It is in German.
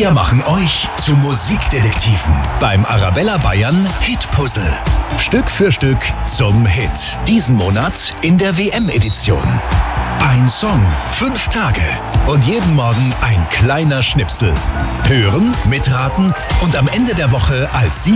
Wir machen euch zu Musikdetektiven beim Arabella Bayern Hitpuzzle. Stück für Stück zum Hit. Diesen Monat in der WM-Edition. Ein Song, 5 Tage und jeden Morgen ein kleiner Schnipsel. Hören, mitraten und am Ende der Woche als